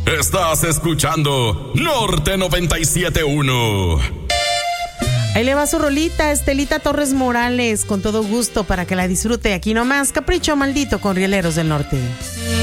Estás escuchando Norte 97.1. Ahí le va su rolita, Estelita Torres Morales, con todo gusto para que la disfrute. Aquí nomás, Capricho Maldito con Rieleros del Norte.